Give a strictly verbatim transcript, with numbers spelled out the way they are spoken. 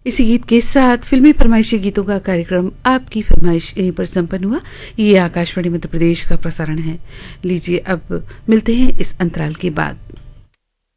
इसी गीत के साथ फिल्मी फरमाइशी गीतों का कार्यक्रम आपकी फरमाइश यहीं पर संपन्न हुआ। ये आकाशवाणी मध्य प्रदेश का प्रसारण है। लीजिए अब मिलते हैं इस अंतराल के बाद।